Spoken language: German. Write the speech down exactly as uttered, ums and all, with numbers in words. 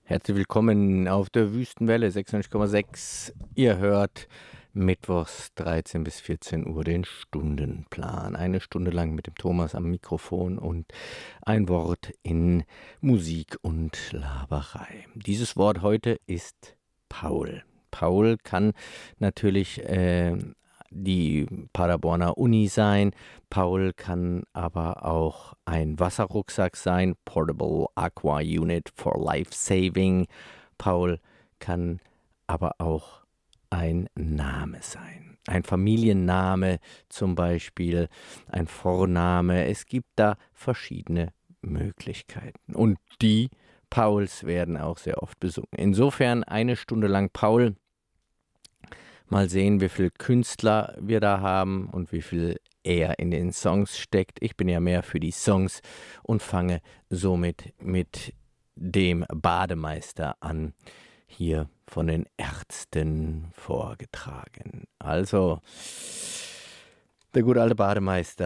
Herzlich willkommen auf der Wüstenwelle sechsundneunzig Komma sechs. Ihr hört mittwochs dreizehn bis vierzehn Uhr den Stundenplan. Eine Stunde lang mit dem Thomas am Mikrofon und ein Wort in Musik und Laberei. Dieses Wort heute ist Paul. Paul kann natürlich äh, die Paderborner Uni sein. Paul kann aber auch ein Wasserrucksack sein, Portable Aqua Unit for Life Saving. Paul kann aber auch ein Name sein. Ein Familienname zum Beispiel, ein Vorname. Es gibt da verschiedene Möglichkeiten. Und die Pauls werden auch sehr oft besungen. Insofern eine Stunde lang Paul. Mal sehen, wie viele Künstler wir da haben und wie viel er in den Songs steckt. Ich bin ja mehr für die Songs und fange somit mit dem Bademeister an, hier von den Ärzten vorgetragen. Also, der gute alte Bademeister